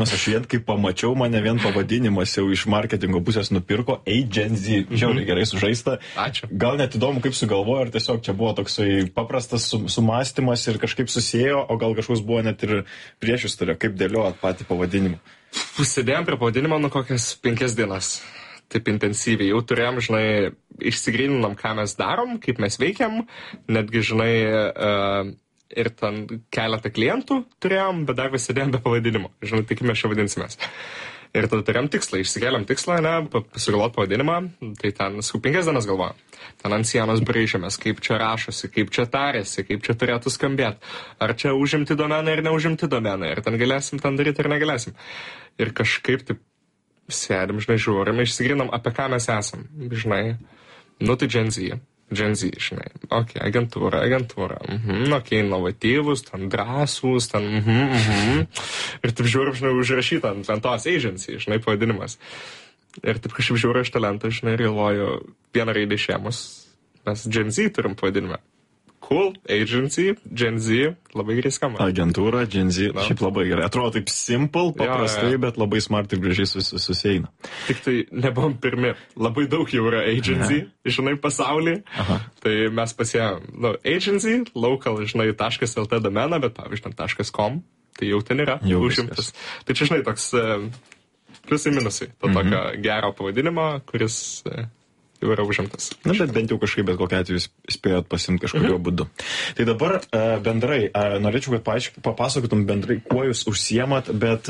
Aš vien kaip pamačiau, mane vien pavadinimas jau iš marketingo pusės nupirko, Gen Z, žiauriai gerai sužaista. Ačiū. Gal net įdomu, kaip sugalvojo, ar tiesiog čia buvo toksai paprastas sumąstymas ir kažkaip susėjo, o gal kažkoks buvo net ir priešistorė, kaip dėliojat patį pavadinimą. Sėdėjom prie pavadinimo kokias 5 dienas. Taip intensyviai. Jau turėjom, išsigryninom, ką mes darom, kaip mes veikiam, netgi, ir ten keletą klientų turėjom, bet dar vis sėdėjom be pavadinimo. Tai kaip mes čia vadinsimės. Ir tada turėjom tikslą, išsikėlėm tikslą, sugalvot pavadinimą, tai ten 5 dienas galvojom. Ten ant sienos braižėmės, kaip čia rašosi, kaip čia tarėsi, kaip čia turėtų skambėti. Ar čia užimti domeną ir neužimti domeną. Ir ten galėsim ten daryti ir negalėsim. Ir kažkaip taip sėdim, žiūrim, išsigrynom, apie ką mes esam. Tai Gen Z, ok, agentūra, ok, inovatyvus, ten drąsūs, ten, ir taip žiūrim, užrašyta ant tos agency, pavadinimas. Ir taip kažkaip žiūriu iš talentą, ir galvoju, vieną raidę išėmus, mes Gen Z turim pavadinimą. Cool, agency, Gen Z, labai gerai skamba. Agentūra, Gen Z, šiaip labai gerai. Atrodo taip simple, paprastai, bet labai smart ir gražiai susieina. Tik tai nebuvom pirmi. Labai daug jau yra agency, pasaulyje. Tai mes pasiėmėm, agency, local, .lt domeną, bet pavyzdžiui, .com, tai jau ten yra, užimtas. Tai čia, toks pliusai minusai. To tokio gero pavadinimo, kuris jau yra užimtas. Bet bent jau kažkaip, bet kokiu atveju spėjot pasimti kažkurio būdu. Tai dabar bendrai, norėčiau, kad papasakotum bendrai, kuo jūs užsiemat, bet,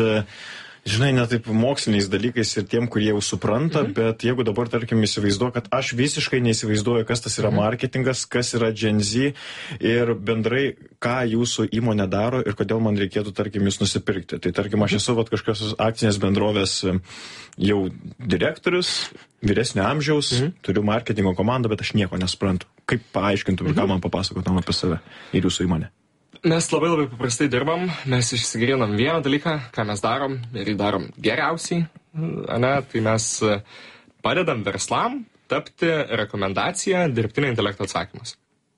ne taip moksliniais dalykais ir tiem, kurie jau supranta, bet jeigu dabar, tarkim, įsivaizduoju, kad aš visiškai neįsivaizduoju, kas tas yra marketingas, kas yra Gen Z ir bendrai, ką jūsų įmonė daro ir kodėl man reikėtų, tarkim, jūs nusipirkti. Tai, tarkim, aš esu kažkokios akcinės bendrovės jau direktorius, vyresnio amžiaus, turiu marketingo komandą, bet aš nieko nesuprantu. Kaip paaiškintum ir ką man papasakotum apie save ir jūsų įmonę? Mes labai paprastai dirbam, mes išsigryninam vieną dalyką, ką mes darom ir jį darom geriausiai, tai mes padedam verslam tapti rekomendaciją dirbtinio intelekto atsakymus.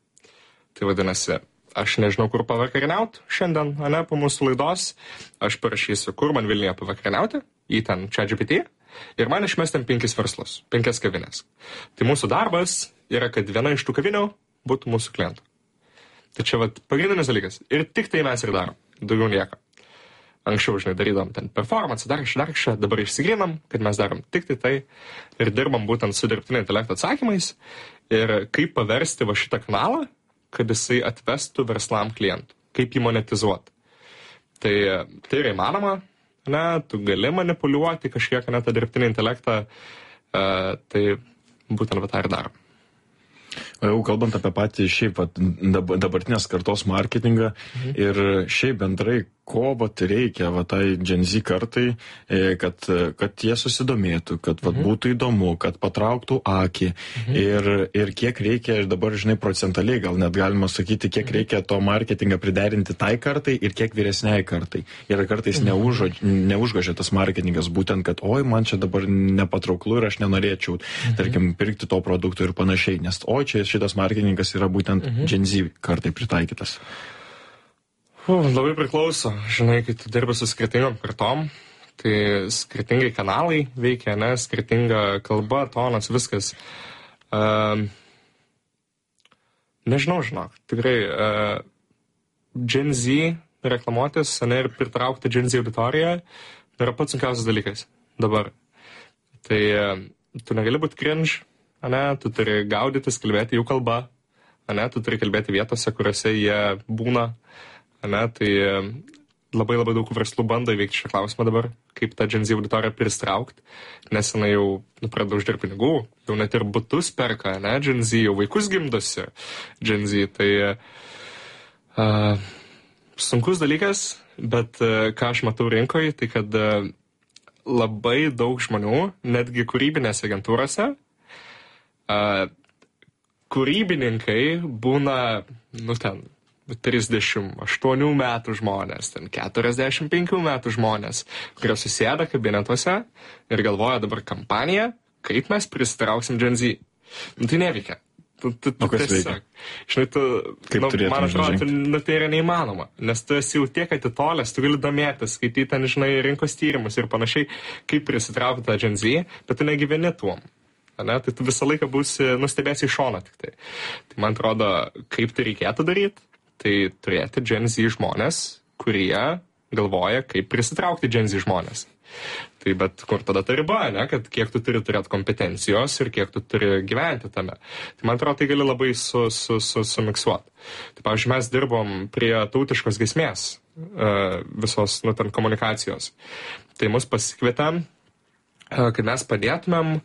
Tai vadinasi, aš nežinau, kur pavakarieniaut šiandien, po mūsų laidos, aš parašysiu, kur man Vilniuje pavakarieniauti, į ten ChatGPT, ir man išmestam 5 verslus, 5 kavinės. Tai mūsų darbas yra, kad viena iš tų kavinių būtų mūsų klientų. Tai čia pagrindinis dalykas. Ir tik tai mes ir darom. Daugiau nieko. Anksčiau, darydom ten performance, dar kažką, dabar išsigrinam, kad mes darom tik tai ir dirbam būtent su dirbtinio intelekto atsakymais ir kaip paversti šitą kanalą, kad jisai atvestų verslam klientų. Kaip jį monetizuoti. Tai yra įmanoma, tu gali manipuliuoti kažkiek tą dirbtinį intelektą, tai būtent tą ir darom. O jau kalbant apie patį šiaip dabartinės kartos marketingą ir šiaip bendrai, ko reikia tai Gen Z kartai, kad jie susidomėtų, kad būtų įdomu, kad patrauktų akį ir kiek reikia, dabar procentaliai gal net galima sakyti, kiek reikia to marketingą priderinti tai kartai ir kiek vyresniai kartai. Ir kartais neužgožia tas marketingas būtent, kad oi, man čia dabar nepatrauklu ir aš nenorėčiau, tarkim, pirkti to produkto ir panašiai, nes oi, čia šitas marketingas yra būtent Gen Z kartai pritaikytas. Labai priklauso. Kai tu dirbi su skirtingom kartom, tai skirtingai kanalai veikia, skirtinga kalba, tonas, viskas. Nežinau, tikrai Gen Z reklamuotis, ir pritraukti Gen Z auditoriją yra pats sunkiausias dalykas dabar. Tai tu negali būti cringe, tu turi gaudytis, kalbėti jų kalbą, tu turi kalbėti vietose, kuriuose jie būna. Tai labai daug verslų bando įveikti šią klausimą dabar, kaip tą Gen Z auditoriją pristraukti, nes jinai jau pradeda uždirbti pinigų, jau net ir butus perka, Gen Z, jau vaikus gimdosi Gen Z. Tai sunkus dalykas, bet ką aš matau rinkoje, tai kad labai daug žmonių, netgi kūrybinėse agentūrose, kūrybininkai būna, 38 metų žmonės, 45 metų žmonės, kurie susėda kabinetuose ir galvoja dabar kampaniją, kaip mes pristrauksim Gen Z. Tai neveikia. kas veikia? Žinai, man atrodo, tai yra neįmanoma, nes tu esi jau tiek atitolęs, tu gali domėtis, skaityti ten, žinai, rinkos tyrimus ir panašiai, kaip prisitraukti tą Gen Z, bet tu negyveni tuom. Ne? Tai tu visą laiką nustebėsi iš šono tik tai. Tai man atrodo, kaip tai reikėtų daryti, tai turėti Gen Z žmonės, kurie galvoja, kaip prisitraukti Gen Z žmonės. Tai bet kur tada ta riba, ne? Kad kiek tu turi turėti kompetencijos ir kiek tu turi gyventi tame. Tai man atrodo, tai gali labai sumiksuoti. Tai pavyzdžiui, mes dirbom prie tautiškos giesmės visos, ten komunikacijos. Tai mus pasikvietėm, kad mes padėtumėm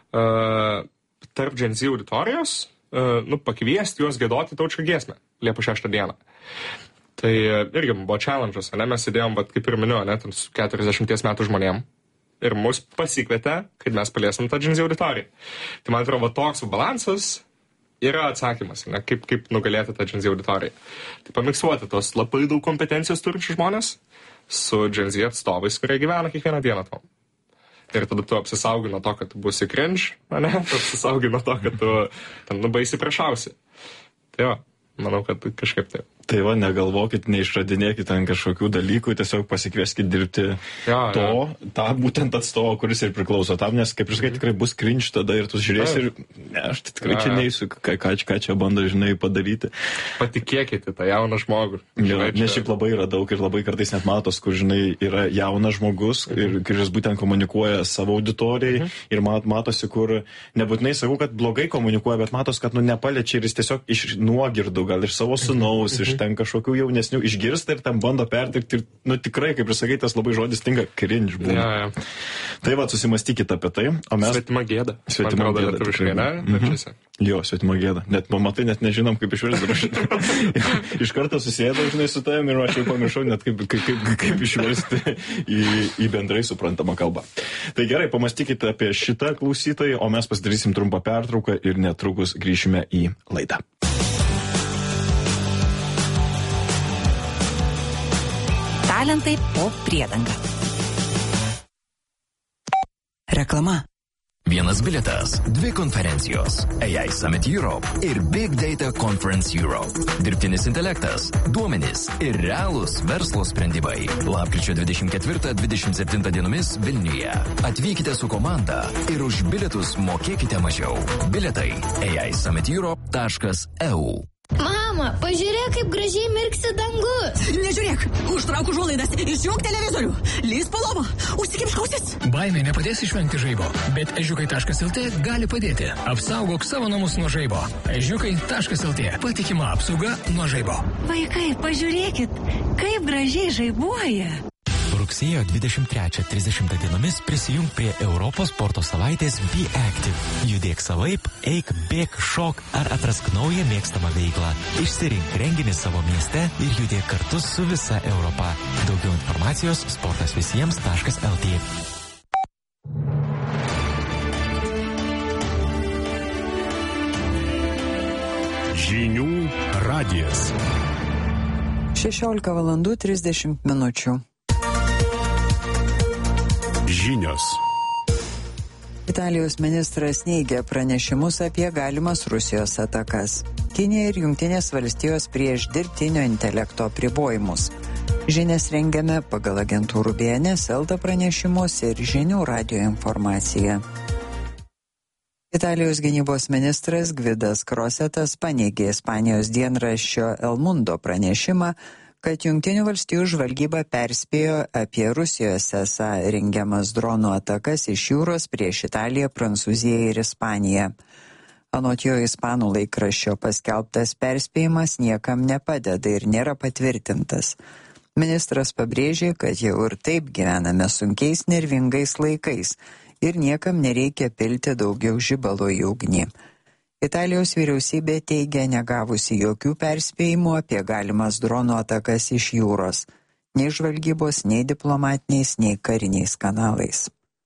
tarp Gen Z auditorijos, pakviesti juos giedoti tautišką giesmę Liepos 6 dieną. Tai irgi buvo challenge'as, ne? Mes sėdėjom, kaip ir minėjau, ten su 40 metų žmonėm ir mus pasikvietė, kad mes paliesim tą Gen Z auditoriją. Tai man atrodo, toks balansas yra atsakymas, ne? Kaip nugalėti tą Gen Z auditoriją. Tai pamiksuoti tos labai daug kompetencijos turinčių žmonės su Gen Z atstovais, kurie gyvena kiekvieną dieną tom. Ir tada tu apsisaugi nuo to, kad tu būsi cringe, ne? Tu apsisaugi nuo to, kad tu ten baisiai priešausi. Tai jo, manau, kad kažkaip taip. Tai va, negalvokit, neišradinėkit ten kažkokių dalykų, tiesiog pasikvieskit dirbti tą būtent atstovą, kuris ir priklauso tam, nes kaip ir sakai, tikrai bus cringe tada ir tu žiūrėsi ir aš tikrai čia neįsiu, ką čia bando, žinai, padaryti. Patikėkite tą jauną žmogų. Nes šiaip labai yra daug ir labai kartais net matos, kur, žinai, yra jaunas žmogus ir kuris būtent komunikuoja savo auditorijai ir matosi, kur nebūtinai sakau, kad blogai komunikuoja, bet matos, kad nepaliečia ir jis tiesiog iš nuogirdų, gal iš savo sūnaus, iš ten kažkokių jaunesnių išgirsta ir ten bando pertikti ir, tikrai, kaip ir sakai, tas labai žodis tinka, cringe būna. Ja. Tai va, susimastykite apie tai, o mes... Svetima gėda. Svetima gėda. Jo, svetima gėda. Net pamatai, net nežinom, kaip išversti. Iš karto susėdau, žinai, su tavim ir aš jau pamiršau net kaip išversti į bendrai suprantamą kalbą. Tai gerai, pamastykite apie šitą klausytoją, o mes pasidarysim trumpą pertrauką ir netrukus grįšime į laidą. Talentai po priedanga. Reklama. Vienas bilietas, 2 konferencijos – AI Summit Europe ir Big Data Conference Europe. Dirbtinis intelektas, duomenys ir realūs verslo sprendimai. Lapkričio 24-27 dienomis Vilniuje. Atvykite su komanda ir už bilietus mokėkite mažiau. Bilietai AISummitEurope.eu. Mama, pažiūrėk, kaip gražiai mirksi dangus. Nežiūrėk, užtrauk užuolaidas, išjunk televizorių, lįsk po lovą, užsikimšk ausis. Baimė nepadės išvengti žaibo, bet ežiukai.lt gali padėti. Apsaugok savo namus nuo žaibo. Ežiukai.lt. Patikima apsauga nuo žaibo. Vaikai, pažiūrėkit, kaip gražiai žaibuoja. Rugsėjo 23-30 dienomis prisijung prie Europos sporto savaitės Be Active. Judėk savaip, eik, bėk, šok ar atrask naują mėgstamą veiklą. Išsirink renginį savo mieste ir judėk kartu su visa Europa. Daugiau informacijos sportasvisiems.lt. Žinių radijas. 16:30. Žinios. Italijos ministras neigia pranešimus apie galimas Rusijos atakas. Kinija ir Jungtinės valstijos prieš dirbtinio intelekto apribojimus. Žinias rengiame pagal agentūrų BNS, Elta pranešimus ir Žinių radijo informaciją. Italijos gynybos ministras Gvidas Krosetas paneigė Ispanijos dienraščio El Mundo pranešimą, kad Jungtinių valstijų žvalgyba perspėjo apie Rusijos esą rengiamas dronų atakas iš jūros prieš Italiją, Prancūziją ir Ispaniją. Anot jo ispanų laikraščio paskelbtas perspėjimas niekam nepadeda ir nėra patvirtintas. Ministras pabrėžė, kad jau ir taip gyvename sunkiais nervingais laikais ir niekam nereikia pilti daugiau žibalo į ugnį. Italijos vyriausybė teigia negavusi jokių perspėjimų apie galimas dronų atakas iš jūros, nei žvalgybos, nei diplomatiniais, nei kariniais kanalais.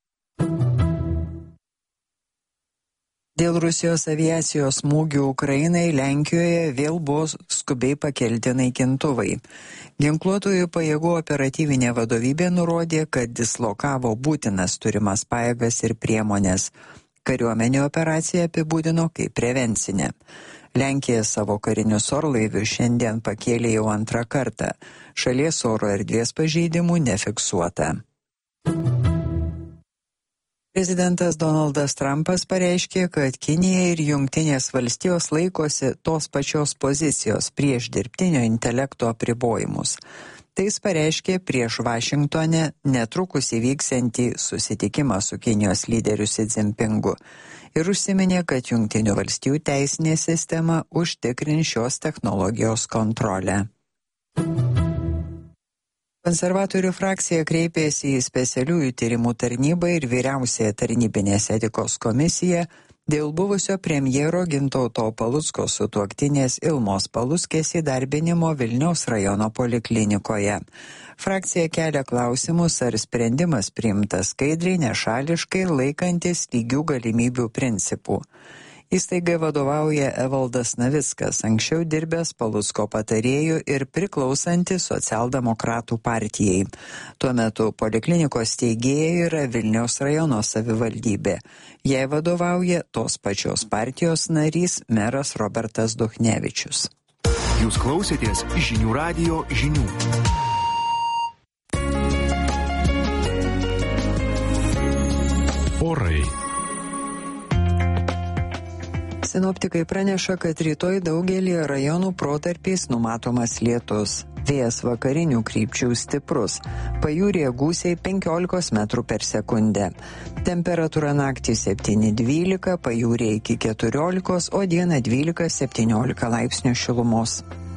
Dėl Rusijos aviacijos smūgių Ukrainai Lenkijoje vėl buvo skubiai pakelti naikintuvai. Ginkluotųjų pajėgų operatyvinė vadovybė nurodė, kad dislokavo būtinas turimas pajėgas ir priemonės. Kariuomenė operaciją apibūdino kaip prevencinę. Lenkija savo karinius orlaivius šiandien pakėlė jau antrą kartą. Šalies oro erdvės pažeidimų nefiksuota. Prezidentas Donaldas Trumpas pareiškė, kad Kinija ir Jungtinės valstijos laikosi tos pačios pozicijos prieš dirbtinio intelekto apribojimus. Tai jis pareiškė prieš Vašingtone netrukus įvyksiantį susitikimą su Kinijos lyderiu Xi Jinpingu ir užsiminė, kad Jungtinių valstijų teisinė sistema užtikrins šios technologijos kontrolę. Konservatorių frakcija kreipėsi į specialiųjų tyrimų tarnybą ir vyriausiąją tarnybinės etikos komisiją dėl buvusio premjero Gintauto Palucko sutuoktinės Ilmos Paluckės įdarbinimo Vilniaus rajono poliklinikoje. Frakcija kelia klausimus, ar sprendimas priimtas skaidriai, nešališkai ir laikantis lygių galimybių principų. Įstaigai vadovauja Evaldas Navickas, anksčiau dirbęs Palucko patarėjų ir priklausantis Socialdemokratų partijai. Tuo metu poliklinikos steigėja yra Vilniaus rajono savivaldybė. Jai vadovauja tos pačios partijos narys meras Robertas Duchnevičius. Jūs klausėtės Žinių radijo žinių. Orai. Sinoptikai praneša, kad rytoj daugelį rajonų protarpiais numatomas lietus. Vėjas vakarinių krypčių stiprus. Pajūryje gūsiai 15 metrų per sekundę. Temperatūra naktį 7-12, pajūryje iki 14, o dieną 12-17 laipsnių šilumos.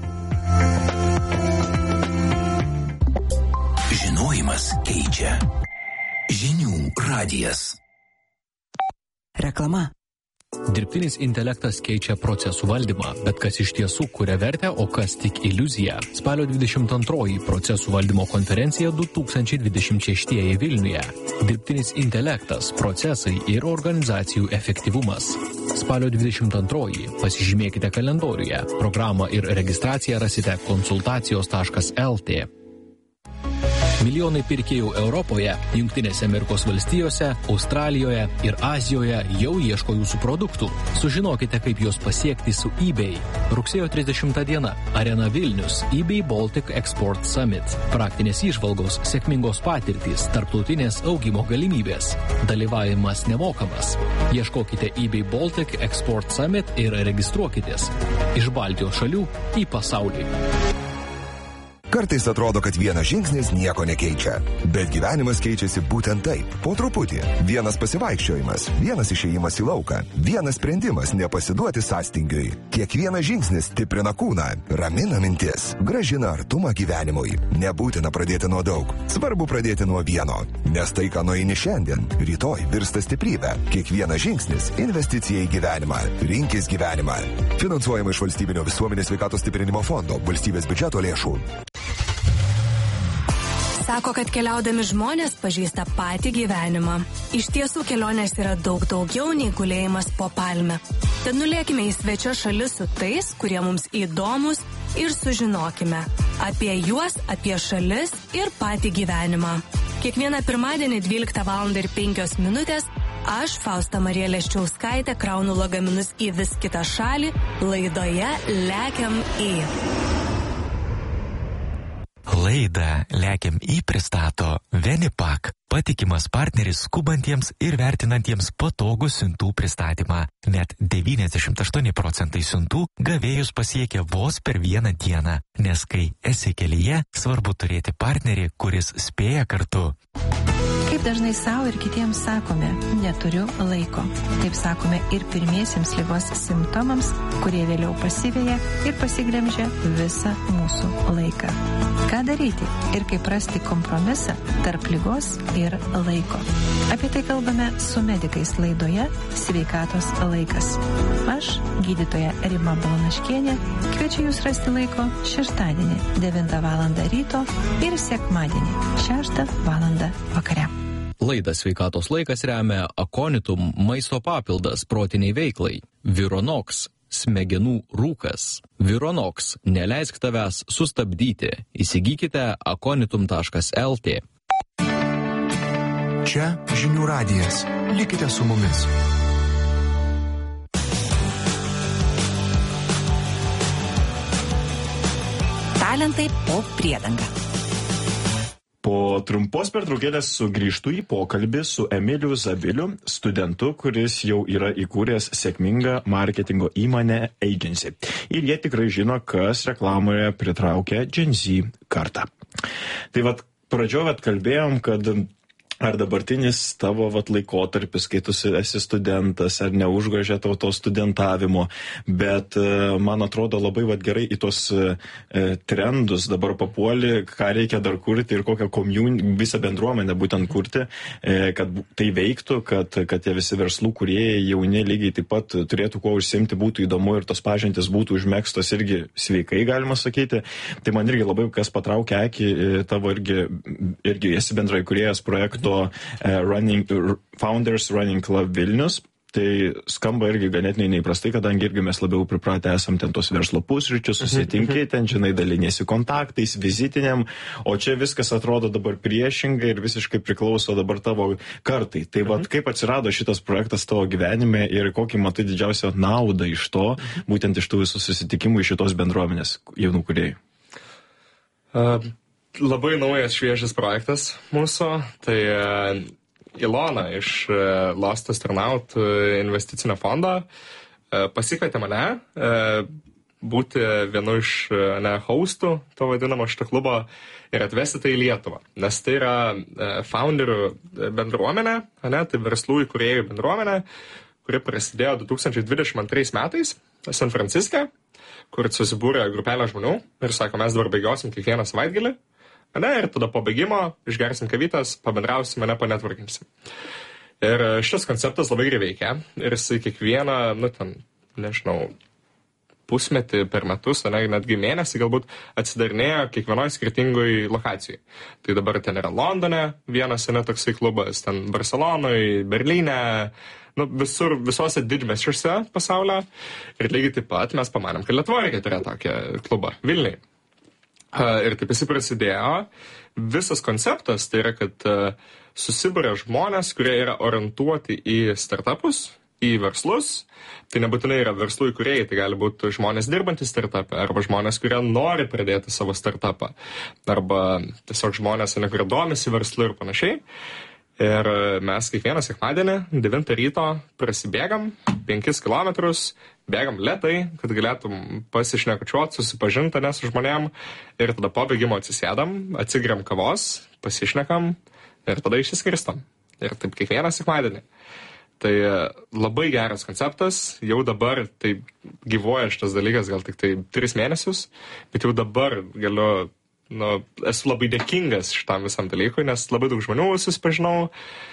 Žinojimas keičia. Žinių radijas. Reklama. Dirbtinis intelektas keičia procesų valdymą, bet kas iš tiesų kuria vertę, o kas tik iliuzija. Spalio 22 procesų valdymo konferencija 2026 Vilniuje. Dirbtinis intelektas, procesai ir organizacijų efektyvumas. Spalio 22 pasižymėkite kalendoriuje. Programą ir registraciją rasite konsultacijos.lt. Milijonai pirkėjų Europoje, Jungtinėse Amerikos valstijose, Australijoje ir Azijoje jau ieško jūsų produktų. Sužinokite, kaip juos pasiekti su eBay. Rugsėjo 30 diena. Arena Vilnius. eBay Baltic Export Summit. Praktinės įžvalgos, sėkmingos patirtys, tarptautinės augimo galimybės. Dalyvavimas nemokamas. Ieškokite eBay Baltic Export Summit ir registruokitės. Iš Baltijos šalių į pasaulį. Kartais atrodo, kad vienas žingsnis nieko nekeičia, bet gyvenimas keičiasi būtent taip, po truputį. Vienas pasivaikščiojimas, vienas išėjimas į lauką, vienas sprendimas nepasiduoti sąstingiui. Kiekvienas žingsnis stiprina kūną, ramina mintis, gražina artumą gyvenimui. Nebūtina pradėti nuo daug, svarbu pradėti nuo vieno, nes tai, ką nueini šiandien, rytoj virsta stiprybę. Kiekvienas žingsnis – investicija į gyvenimą. Rinkis gyvenimą. Finansuojama iš Valstybinio visuomenės sveikatos stiprinimo fondo, valstybės biudžeto lėšų. Sako, kad keliaudami žmonės pažįsta patį gyvenimą. Iš tiesų kelionės yra daug daugiau nei gulėjimas po palme. Tad nulėkime į svečio šalis su tais, kurie mums įdomus ir sužinokime apie juos, apie šalis ir patį gyvenimą. Kiekvieną pirmadienį 12:05 aš, Fausta Marija Leščiauskaitė, kraunu lagaminus į vis kitą šalį laidoje Lekiam į. Laidą Lekiam į pristato Venipak, patikimas partneris skubantiems ir vertinantiems patogų siuntų pristatymą. Net 98% siuntų gavėjus pasiekia vos per vieną dieną, nes kai esi kelyje, svarbu turėti partnerį, kuris spėja kartu. Kaip dažnai savo ir kitiems sakome, neturiu laiko. Taip sakome ir pirmiesiems ligos simptomams, kurie vėliau pasiveja ir pasigremžia visą mūsų laiką. Ką daryti ir kaip rasti kompromisą tarp ligos ir laiko? Apie tai kalbame su medikais laidoje Sveikatos laikas. Aš, gydytoja Rima Balanaškienė, kviečiu jūs rasti laiko šeštadienį 9 val. Ryto ir sekmadienį 6 val. Vakare. Laidą Sveikatos laikas remia Aconitum maisto papildas protiniai veiklai. Vironox smegenų rūkas. Vironox neleisk tavęs sustabdyti. Įsigykite aconitum.lt. Čia Žinių radijas. Likite su mumis. talentai po priedanga. Po trumpos pertraukėlės sugrįžtu į pokalbį su Emiliu Zabiliu, studentu, kuris jau yra įkūręs sėkmingą marketingo įmonę Agency. Ir jie tikrai žino, kas reklamoje pritraukia Gen Z kartą. Tai vat pradžioje kalbėjom, kad ar dabartinis tavo laikotarpis, kai tu esi studentas, ar neužgožia tau to studentavimo, bet man atrodo labai gerai į tos trendus dabar papuoli, ką reikia dar kurti ir kokią visą bendruomenę būtent kurti, kad tai veiktų, kad tie visi verslų kūrėjai jauni lygiai taip pat turėtų kuo užsimti, būtų įdomu ir tos pažintys būtų užmėgstos irgi sveikai, galima sakyti. Tai man irgi labai kas patraukia akį, tavo irgi esi bendrai kūrėjas projekto Founders Running Club Vilnius. Tai skamba irgi ganėtinai neįprastai, kadangi irgi mes labiau pripratę esam ten tos verslo pusryčius, susitinki ten, žinai, daliniesi kontaktais, vizitiniam, o čia viskas atrodo dabar priešingai ir visiškai priklauso dabar tavo kartai. Tai vat kaip atsirado šitas projektas tavo gyvenime ir kokį matai didžiausią naudą iš to, būtent iš tų visų susitikimų iš šitos bendruomenės jaunų kūrėjų? Labai naujas šviežas projektas mūsų, tai Ilona iš Lost Astronaut investicinio fondo pasikvietė mane būti vienu iš hostų to vadinamo šito klubo ir atvesti tai į Lietuvą, nes tai yra founderių bendruomenė, tai verslų įkūrėjų bendruomenė, kuri prasidėjo 2022 metais San Franciske, kur susibūrė grupelė žmonių ir sako, mes dabar bėgiosim kiekvieną savaitgalį. Ir tada po bėgimo išgersim kavytas, pabendrausim, panetworkinsim. Ir šitas konceptas labai gerai veikia. Ir jisai kiekvieną, pusmetį per metus, netgi mėnesį galbūt atsidarinėjo kiekvienoje skirtingoje lokacijoje. Tai dabar ten yra Londone vienas toksai klubas, ten Barcelonoje, Berlyne, visose didmiesčiuose pasaulio. Ir lygiai taip pat mes pamanėm, kad Lietuvoje reikia turėti tokią klubą Vilniuje. Ir taip jis prasidėjo. Visas konceptas tai yra, kad susibūrė žmonės, kurie yra orientuoti į startupus, į verslus. Tai nebūtinai yra verslų įkūrėjai, tai gali būti žmonės dirbantys startupą, arba žmonės, kurie nori pradėti savo startupą, arba tiesiog žmonės, kurie domisi verslu ir panašiai. Ir mes kiekvieną sekmadienį 9 ryto prasibėgam 5 kilometrus, bėgam lėtai, kad galėtum pasišnekučiuoti, susipažinti su žmonėm ir tada po bėgimo atsisėdam, atsigeriam kavos, pasišnekam ir tada išsiskirstam. Ir taip kiekvieną sekmadienį. Tai labai geras konceptas, jau dabar tai gyvuoja šitas dalykas gal tik tai 3 mėnesius, bet jau dabar galiu esu labai dėkingas šitam visam dalykui, nes labai daug žmonių susipažinau,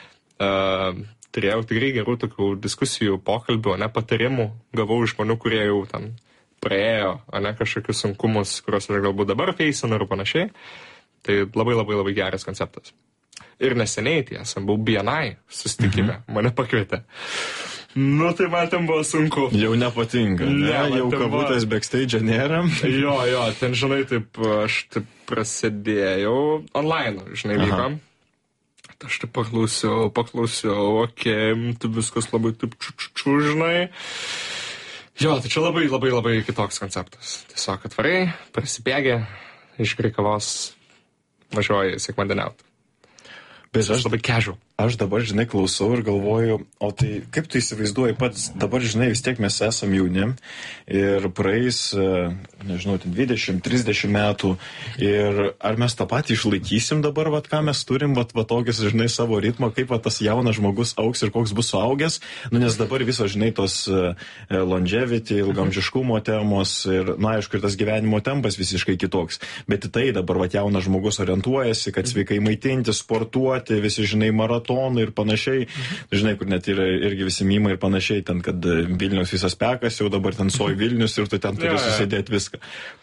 turėjau tikrai gerų tokių diskusijų, pokalbių, patarimų, gavau iš žmonių, kurie jau ten praėjo, kažkokius sunkumus, kuriuos aš galbūt dabar feisinu ir panašiai. Tai labai labai labai geras konceptas. Ir neseniai tiesa, buvau BNI susitikime, mane pakvietė. Tai man ten buvo sunku. Jau nepatinka, jau kabutės backstage nėra. Jo, ten, žinai, taip, aš taip prasidėjau online, žinai, vyko. Aš taip paklausiau, tai viskas labai taip žinai. Jo, tai čia labai, labai, labai kitoks konceptas. Tiesiog atvarai, prasibėgė, išgeri kavos, važiuoji sekmadieniauti. Bet labai casual. Aš dabar, žinai, klausau ir galvoju, o tai kaip tu įsivaizduoji pats, dabar, žinai, vis tiek mes esam jauni ir praeis, nežinau, 20-30 metų ir ar mes tą patį išlaikysim dabar, ką mes turim, tokius, žinai, savo ritmą, kaip tas jaunas žmogus augs ir koks bus suaugęs, nes dabar visos, žinai, tos longevity, ilgamžiškumo temos ir, aišku, ir tas gyvenimo tempas visiškai kitoks, bet į tai dabar, jaunas žmogus orientuojasi, kad sveikai maitinti, sportuoti, visi, žinai, maratonai ir panašiai, žinai, kur net yra irgi visi mymai ir panašiai, ten, kad Vilnius visas pekas, jau dabar ten soj Vilnius ir tu ten turi susidėti viską.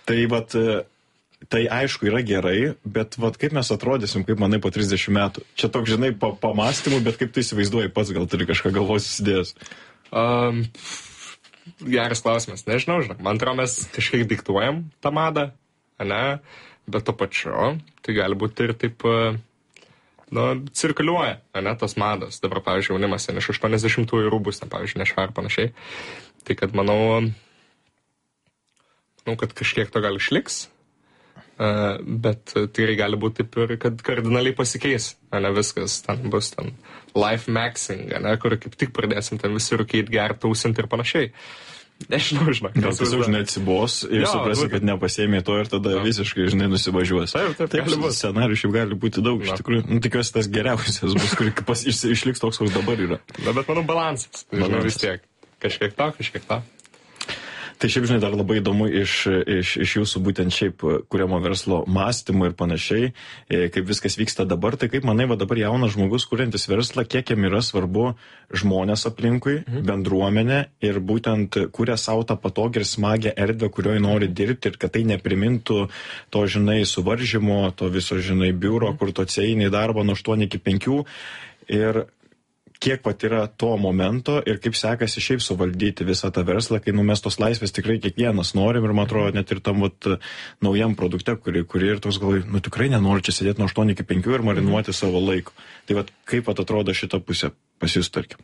Tai aišku yra gerai, bet kaip mes atrodysim, kaip manai po 30 metų? Čia toks, žinai, pamastymų, bet kaip tu įsivaizduoji pats, gal turi kažką galvos įsidėjęs? Geras klausimas, nežinau, man atrodo, mes kažkiek diktuojam tą madą, bet to pačiu, tai gali būti ir taip cirkuliuoja, tos mados. Dabar, pavyzdžiui, jaunimas iš 80-ųjų rūbus, pavyzdžiui, nešva ir panašiai. Tai kad manau, kad kažkiek to gal išliks. bet tai gali būti taip ir, kad kardinaliai pasikeis, ne viskas, ten bus ten life maxing, ne, kur kaip tik pradėsim ten visi rūkyti, gerti, tausinti ir panašiai. Nežinau, žinok. Gal tiesiog, žinai, atsibos ir suprasi, kad nepasėmė to ir tada visiškai, žinai, nusivažiuos. Taip, scenarių šiaip gali būti daug, iš tikrųjų. Tikiuosi, tas geriausias bus, kur išliks toks, koks dabar yra. Bet manau, balansas. Žinau, vis tiek. Kažkiek to. Tai šiaip, žinai, dar labai įdomu iš jūsų būtent šiaip kuriamo verslo mąstymo ir panašiai, kaip viskas vyksta dabar, tai kaip manai, va dabar jaunas žmogus, kuriantis verslą, kiek jam yra svarbu žmonės aplinkui, bendruomenė ir būtent kuria savo tą patogį ir smagę erdvę, kurioje nori dirbti ir kad tai neprimintų to, žinai, suvaržymo, to viso, žinai, biuro, kur tu atsieini į darbą nuo 8 iki 5 ir kiek pat yra to momento ir kaip sekasi šiaip suvaldyti visą tą verslą, kai mes tos laisvės tikrai kiekvienas norim ir man atrodo net ir tam naujam produkte, kuri ir toks galai, tikrai nenori čia sėdėti nuo 8 iki 5 ir marinuoti savo laiko. Tai kaip atrodo šitą pusę pas jūs, tarkim?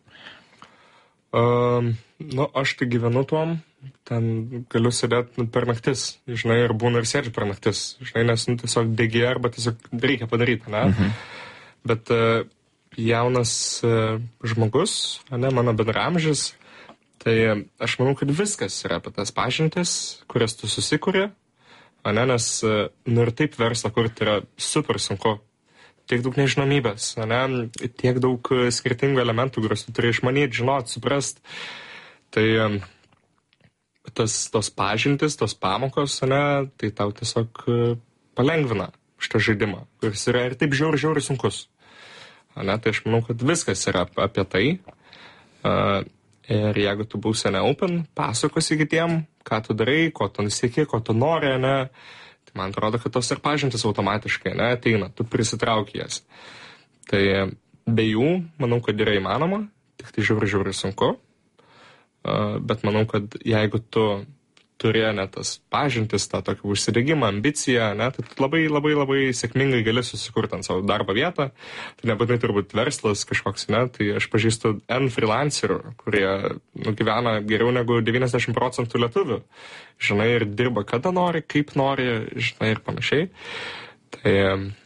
Aš tai gyvenu tuom, ten galiu sėdėti per naktis, žinai, ir būna ir sėdžiu per naktis, žinai, nes tiesiog degi arba tiesiog reikia padaryti, ne? Bet jaunas žmogus, ne, mano bendraamžis, tai aš manau, kad viskas yra apie tas pažintis, kurias tu susikuri, ne, nes ir taip verslą kurti yra super sunku. Tiek daug nežinomybės, ne, tiek daug skirtingų elementų, kuriuos tu turi išmanyti, žinot, suprast. Tai tos pažintis, tos pamokos, ne, tai tau tiesiog palengvina šitą žaidimą, kuris yra ir taip žiauri sunkus. Ne, tai aš manau, kad viskas yra apie tai. Ir jeigu tu būsi open, pasakosi kitiem, ką tu darai, ko tu sieki, ko tu nori, ne, tai man atrodo, kad tos ir pažintis automatiškai, ne, ateina, tu prisitrauki jas. Tai be jų, manau, kad yra įmanoma, tik tai žiauri sunku. Bet manau, kad jeigu tu turi net tas pažintis, tą tokį užsidegimą, ambiciją, ne, tai labai sėkmingai gali susikurti ant savo darbo vietą. Tai nebūtinai turbūt verslas kažkoks, ne, tai aš pažįstu N freelancerių, kurie gyvena geriau negu 90% lietuvių, žinai, ir dirba kada nori, kaip nori, žinai, ir panašiai. Tai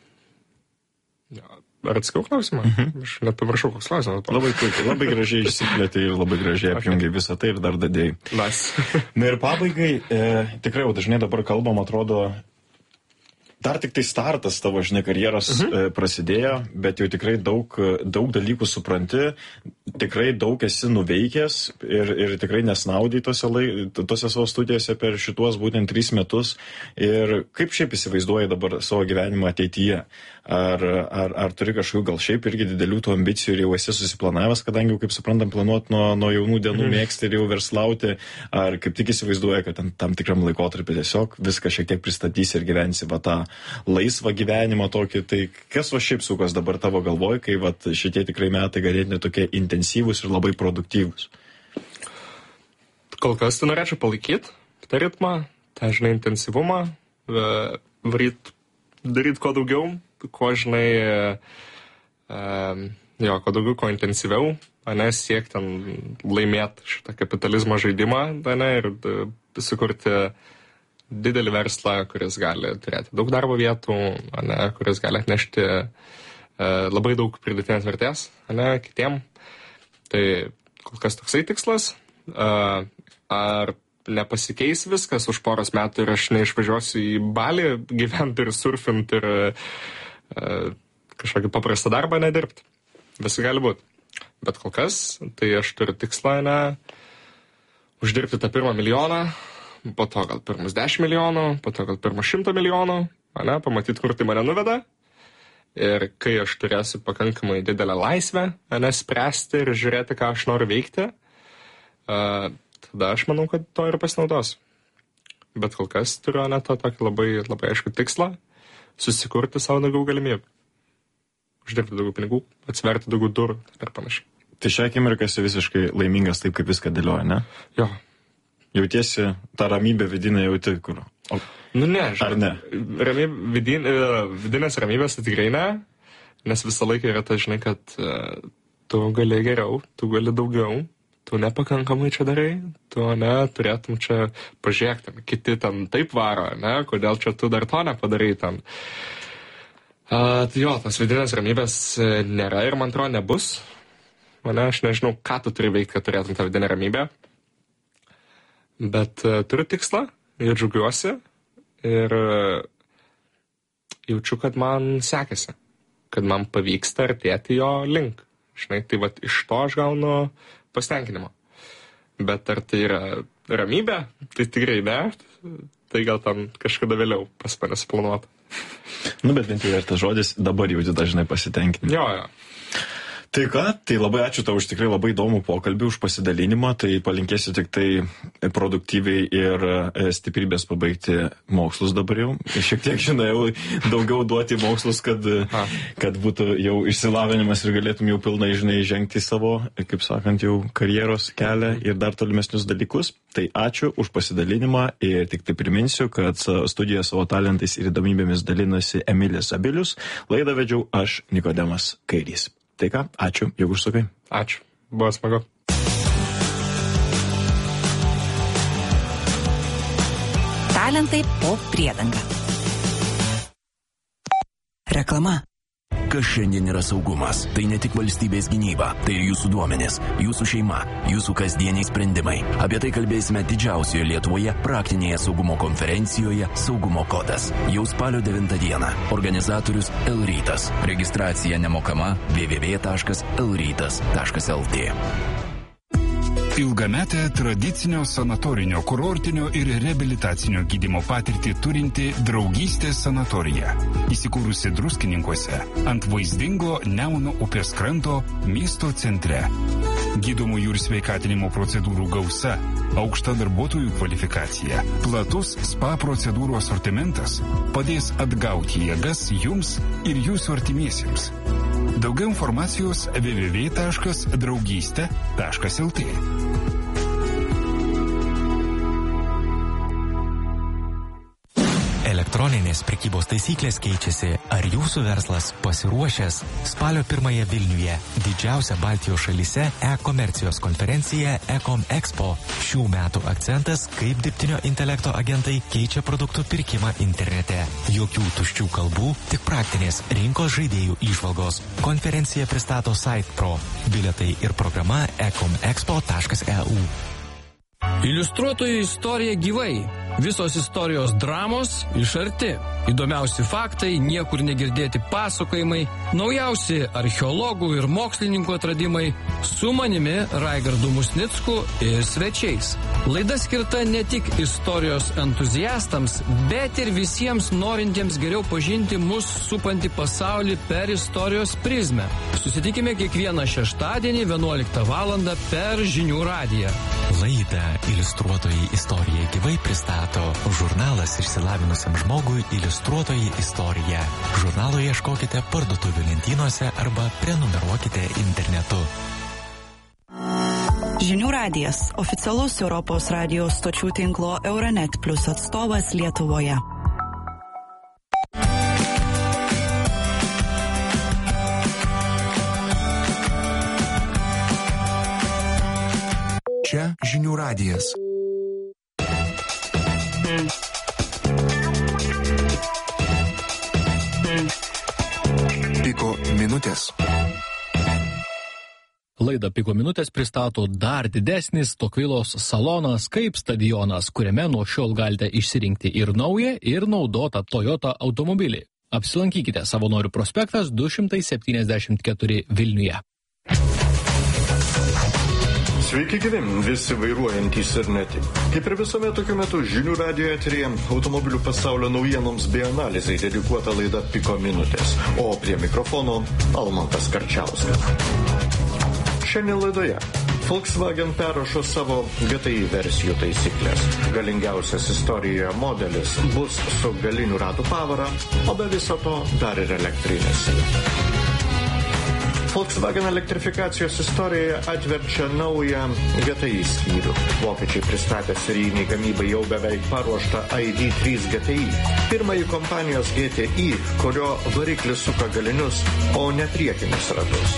ar atsakiau klausimą? Aš net pamiršau, koks klausimas. Labai puikiai, labai gražiai išsiplėtė ir labai gražiai apjungiai visą tai ir dar dadėjai. Na ir pabaigai, tikrai jau dažnai dabar kalbam, atrodo, dar tik tai startas tavo, žinai, karjeros prasidėjo, bet jau tikrai daug dalykų supranti, tikrai daug esi nuveikęs ir tikrai nesnaudai tose savo studijose per šituos būtent 3 metus. Ir kaip šiaip įsivaizduoji dabar savo gyvenimą ateityje? Ar turi kažkokių gal šiaip irgi didelių tų ambicijų ir jau esi susiplanavęs, kadangi jau, kaip suprantam, planuot nuo jaunų dienų mėgsti ir jau verslauti, ar kaip tik įsivaizduoji, kad tam tikram laikotarpį tiesiog viską šiek tiek pristatysi ir gyvensi va tą laisvą gyvenimą tokį, tai kas va šiaip sukas dabar tavo galvoj, kai va šitie tikrai metai ganėtinai tokie intensyvūs ir labai produktyvūs? Kol kas tai norėčiau palaikyti tą ritmą, tą, žinai, intensyvumą, daryti kuo daugiau, kuo, žinai, kuo daugiau, kuo intensyviau, ne, siekti ten laimėti šitą kapitalizmo žaidimą, ne, ir sukurti didelį verslą, kuris gali turėti daug darbo vietų, ne, kuris gali atnešti labai daug pridėtinės vertės, ne, kitiem. Tai kol kas toksai tikslas. Ar nepasikeis viskas už poros metų ir aš neišvažiuosiu į Balį gyventi ir surfinti ir kažkokį paprastą darbą nedirbti. Visi gali būti. Bet kol kas, tai aš turiu tikslą, ne, uždirbti tą pirmą milijoną, po to gal pirmus 10 milijonų, po to gal pirmus 100 milijonų, ne, pamatyti, kur tai mane nuveda. Ir kai aš turėsiu pakankamai didelę laisvę, ne, spręsti ir žiūrėti, ką aš noriu veikti, tada aš manau, kad to ir pasinaudos. Bet kol kas turiu net tą tokį labai aišku tikslą susikurti savo daugiau galimybių. Uždirbti daugiau pinigų, atsiverti daugiau durų ir panašiai. Tai šią akimirką esi visiškai laimingas taip, kaip viską dėlioja, ne? Jo. Jautiesi tą ramybę vidinę jauti, kur? Ar ne? Vidinės ramybės tai tikrai ne, nes visą laiką yra ta, žinai, kad tu gali geriau, tu gali daugiau, tu nepakankamai čia darai, tu turėtum čia pažiūrėti, kiti ten taip varo, kodėl čia tu dar to nepadarai ten. Tai jo, tas vidinės ramybės nėra ir man atrodo nebus. Aš nežinau, ką tu turi veikti, kad turėtum tą vidinę ramybę. Bet turiu tikslą ir džiaugiuosi ir jaučiu, kad man sekėsi, kad man pavyksta artėti jo link. Žinai, tai vat iš to aš gaunu pasitenkinimo. Bet ar tai yra ramybė? Tai tikrai ne. Tai gal tam kažkada vėliau pas mane suplanuota. Bet bent jau ir tas žodis dabar jauti dažnai pasitenkinimą. Jo. Tai ką, tai labai ačiū tau už tikrai labai įdomų pokalbį, už pasidalinimą, tai palinkėsiu tik tai produktyviai ir stiprybės pabaigti mokslus dabar jau. Šiek tiek, žinai, daugiau duoti mokslus, kad būtų jau išsilavinimas ir galėtum jau pilnai, žinai, žengti savo, kaip sakant, jau karjeros kelią ir dar tolimesnius dalykus. Tai ačiū už pasidalinimą ir tik tai priminsiu, kad studijoje savo talentais ir įdomybėmis dalinasi Emilis Abilius. Laidą vedžiau aš, Nikodemas Kairys. Tai ką, ačiū, jeigu užsukai. Ačiū, buvo smagu. Talentai po priedanga. Reklama. Kas šiandien yra saugumas? Tai ne tik valstybės gynyba, tai ir jūsų duomenys, jūsų šeima, jūsų kasdieniai sprendimai. Apie tai kalbėsime didžiausioje Lietuvoje praktinėje saugumo konferencijoje Saugumo kodas. Jau spalio 9 dieną. Organizatorius Elrytas. Registracija nemokama www.elrytas.lt. Ilgametę tradicinio sanatorinio, kurortinio ir reabilitacinio gydymo patirtį turinti Draugystės sanatorija. Įsikūrusi Druskininkuose ant vaizdingo Nemuno upės kranto miesto centre. Gydomųjų ir sveikatinimo procedūrų gausa, aukšta darbuotojų kvalifikacija, platus spa procedūrų asortimentas padės atgauti jėgas jums ir jūsų artimiesiems. Daugiau informacijos www.draugystė.lt. Elektroninės prekybos taisyklės keičiasi. Ar jūsų verslas pasiruošęs? Spalio 1 Vilniuje didžiausia Baltijos šalyse e-komercijos konferencija Ecom Expo. Šių metų akcentas, kaip dirbtinio intelekto agentai keičia produktų pirkimą internete. Jokių tuščių kalbų, tik praktinės rinkos žaidėjų įžvalgos. Konferencija pristato SitePro. Bilietai ir programa ecomexpo.eu. Iliustruotojų istorija gyvai. Visos istorijos dramos iš arti. Įdomiausi faktai, niekur negirdėti pasakojimai, naujausi archeologų ir mokslininkų atradimai, su manimi Raigardu Musnicku ir svečiais. Laida skirta ne tik istorijos entuziastams, bet ir visiems norintiems geriau pažinti mus supantį pasaulį per istorijos prizmę. Susitikime kiekvieną šeštadienį 11 val. Per Žinių radiją. Laidą Iliustruotojai istorija gyvai pristato žurnalas išsilavinusiam žmogui Iliustruotojai istorija. Žurnalo ieškokite parduotuvių lentynose arba prenumeruokite internetu. Žinių radijas – oficialus Europos radijos stočių tinklo Euronet Plus atstovas Lietuvoje. Čia Žinių radijas. Piko minutės. Laidą Piko minutės pristato dar didesnis Tokvilos salonas kaip stadionas, kuriame nuo šiol galite išsirinkti ir naują, ir naudotą Toyota automobilį. Apsilankykite Savanorių prospektas 274 Vilniuje. Sveiki gyvi, visi vairuojantys ir ne tik. Kaip ir visuomet tokiu metu Žinių radijo eteryje automobilių pasaulio naujienoms bei analizai dedikuota laida Piko minutės, o prie mikrofono Almantas Karčiauskas. Šiandien laidoje Volkswagen perrašo savo GTI versijų taisyklės. Galingiausias istorijoje modelis bus su galinių ratų pavara, o be viso to dar ir elektrinis. Volkswagen elektrifikacijos istorijoje atverčia naują GTI skyrių. Vokiečiai pristatė serijinį gamybą jau beveik paruoštą ID3 GTI. Pirmąjį kompanijos GTI, kurio variklis suka galinius, o ne priekinius ratus.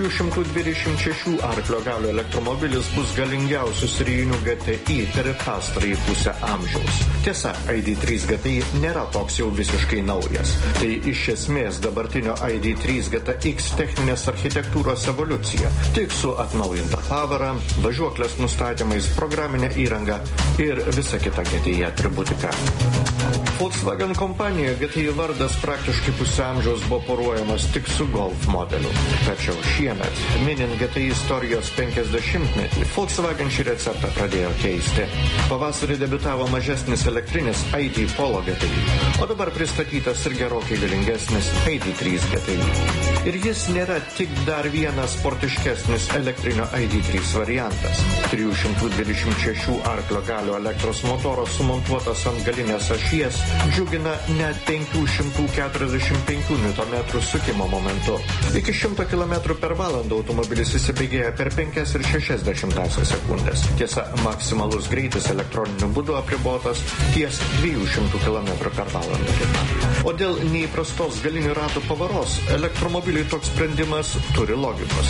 326 arklio galių elektromobilis bus galingiausių serijinių GTI per pastarąjį pusę amžiaus. Tiesa, ID3 GTI nėra toks jau visiškai naujas. Tai iš esmės dabartinio ID3 GTX techninės architektūros evoliucija, tik su atnaujinta pavara, važiuoklės nustatymais, programinė įranga ir visa kita GTI atributika. Volkswagen kompanija GTI vardas praktiškai pusę amžiaus buvo poruojamas tik su Golf modeliu. Tačiau šiemet, minint GTI istorijos 50-metį, Volkswagen šį receptą pradėjo keisti. Pavasarį debiutavo mažesnis elektrinis ID Polo GTI, o dabar pristatytas ir gerokai galingesnis ID3 GTI. Ir jis nėra tik dar vienas sportiškesnis elektrinio ID3 variantas. 326 arklio galių elektros motoras sumontuotas ant galinės ašies džiugina net 545 Nm sukimo momentu. Iki 100 km per valandą automobilis įsibėgėja per 5,6 sekundės. Tiesa, maksimalus greitis elektroniniu būdu apribotas ties 200 km per valandą. O dėl neįprastos galinių ratų pavaros, elektromobiliui toks sprendimas turi logikos.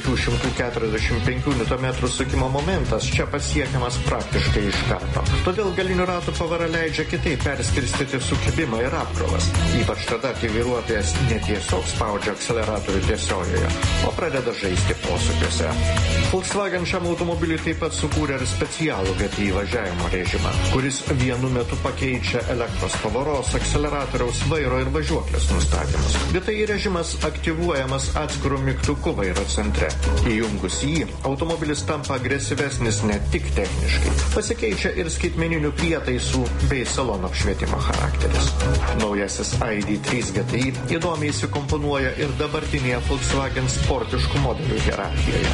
545 Nm sukimo momentas čia pasiekiamas praktiškai iš karto. Todėl galinių ratų pavara leidžia kitaip perskirstyti sukibimą ir apkrovas. Ypač tada, kai vairuotojas netiesiog spaudžia akceleratorių tiesiojoje, o pradeda žaisti posūkiuose. Volkswagen šiam automobiliui taip pat sukūrė ir specialų GTI važiavimo režimą, kuris vienu metu pakeičia elektros pavaros, akceleratoriaus, vairo ir važiuoklės nustatymus. GTI režimas aktyvuojamas atskiru mygtuku vairo centre. Įjungus jį, automobilis tampa agresyvesnis ne tik techniškai, pasikeičia ir skaitmeninių prietaisų bei salono apšvietimo charakteris. Naujasis ID3 GTI įdomiai įsikomponuoja ir dabartinėje Volkswagen sportiškų modelių hierarchijoje.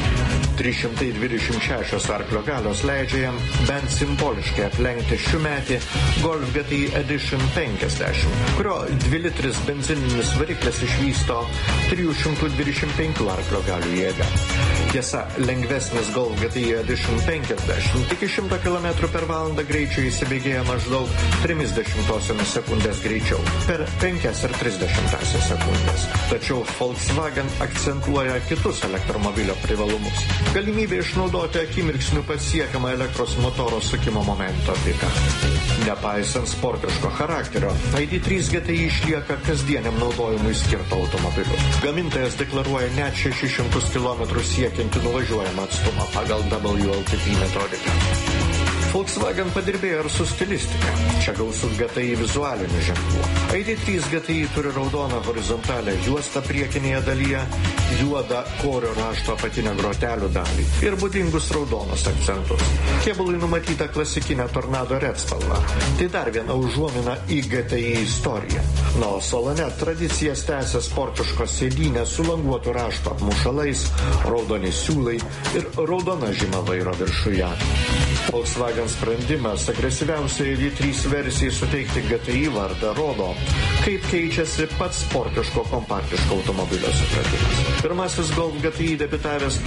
326 arklio galios leidžia jam bent simboliškai aplenkti šiųmetį Golf GTI Edition 50, kurio 2-litris benzininis variklis išvysto 325 arklio galių jėgą. Tiesa, lengvesnis Golf GTI Edition 50 iki 100 km per valandą greičiu įsibėgėja maždaug 30 sekundės greičiau, per 5,30 sekundės. Tačiau Volkswagen akcentuoja kitus elektromobilio privalumus. Galimybė išnaudoti akimirksniu pasiekiamą elektros motoro sukimo momento piką. Nepaisant sportiško charakterio, ID3 GTI išlieka kasdieniam naudojimui skirto automobiliu. Gamintojas deklaruoja net 600 km siekiantį nuvažiuojamą atstumą pagal WLTP metodiką. Volkswagen padirbėjo ir su stilistika. Čia gausu GTI vizualinių ženklų. ID3 GTI turi raudoną horizontalę juostą priekinėje dalyje, juodą korio rašto apatinę grotelių dalį ir būdingus raudonus akcentus. Kėbului numatyta klasikinė Tornado Red spalva. Tai dar viena užuomina į GTI istoriją. Na, o salone tradicijas tęsia sportiškos sėdynės su languotų rašto apmušalais, raudoni siūlai ir raudona žyma vairo viršuje. Volkswagen sprendimas agresyviausiai ID3 versijai suteikti GTI vardą rodo, kaip keičiasi pats sportiško kompaktiško automobilio supratimas. Pirmasis Golf GTI debiutavęs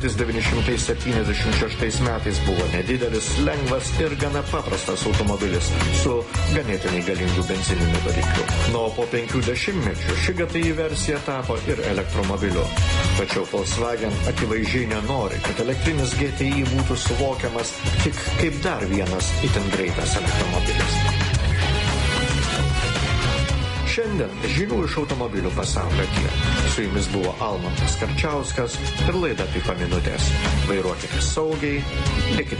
1976 metais buvo nedidelis, lengvas ir gana paprastas automobilis su ganėtinai galingu benzininiu varikliu. O po 50 mečių ši GTI versija tapo ir elektromobiliu. Tačiau Volkswagen akivaizdžiai nenori, kad elektrinis GTI būtų suvokiamas tik kaip dar vienas itin greitas elektromobilis. Šiandien žinių iš automobilių pasaulio tiek. Su jumis buvo Almantas Karčiauskas ir laida Piko minutės. Vairuokite saugiai, likite